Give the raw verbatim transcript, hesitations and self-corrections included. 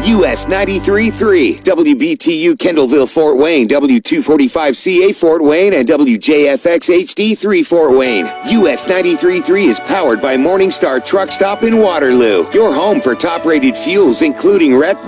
U S ninety-three point three, W B T U Kendallville, Fort Wayne, W two forty-five C A Fort Wayne, and W J F X H D three Fort Wayne. U S ninety-three point three is powered by Morningstar Truck Stop in Waterloo, your home for top-rated fuels, including Rec